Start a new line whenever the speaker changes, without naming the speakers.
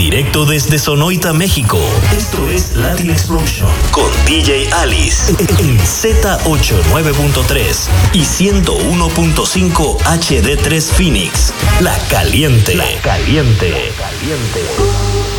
Directo desde Sonoita, México. Esto es Latin Explosion con DJ Alice en Z89.3 y 101.5 HD3 Phoenix. La caliente.